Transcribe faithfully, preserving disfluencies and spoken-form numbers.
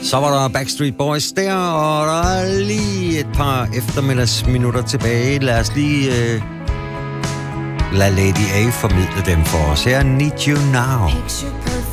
Så var der Backstreet Boys der, og der er lige et par eftermiddagsminutter tilbage. Lad os lige øh, lade Lady A formidle dem for os. Her, Need You Now. Picture